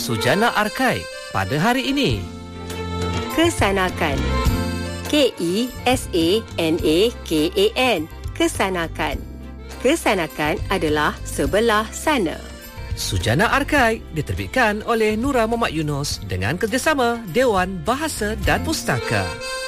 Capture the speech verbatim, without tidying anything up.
Sujana Arkai pada hari ini. Kesanakan. K E S A N A K A N. Kesanakan. Kesanakan adalah sebelah sana. Sujana Arkai diterbitkan oleh Nura Muhammad Yunus dengan kerjasama Dewan Bahasa dan Pustaka.